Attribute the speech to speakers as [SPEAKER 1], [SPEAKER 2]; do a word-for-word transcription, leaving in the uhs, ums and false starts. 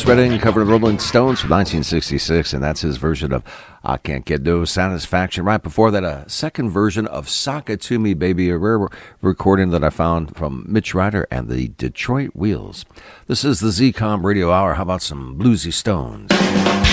[SPEAKER 1] Otis Redding covered Rolling Stones from nineteen sixty-six, and that's his version of I Can't Get No Satisfaction. Right before that, a second version of Sock It To Me, Baby, a rare recording that I found from Mitch Ryder and the Detroit Wheels. This is the Z COM Radio Hour. How about some bluesy Stones?